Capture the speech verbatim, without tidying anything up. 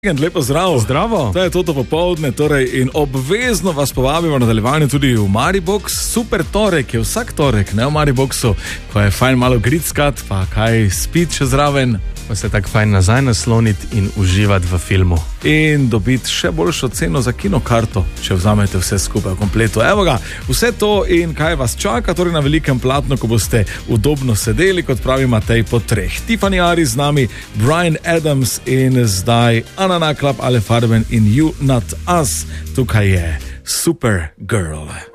Lepo zdrav. Zdravo. To je toto popoldne, torej in obvezno vas povabimo na nadaljevanje tudi v Maribox. Super torek je vsak torek, ne v Mariboxu, ko je fajn malo grickat, pa kaj spiti še zraven. Pa se tako fajn nazaj nasloniti in uživati v filmu. In dobiti še boljšo ceno za kinokarto, če vzamete vse skupaj v kompletu. Evo ga, vse to in kaj vas čaka, torej na velikem platnu, ko boste udobno sedeli, kot pravi Matej po treh. Tiffany Ari z nami, Bryan Adams in zdaj Anna Naklap, Ale Farben in You Not Us. Tukaj je Supergirl.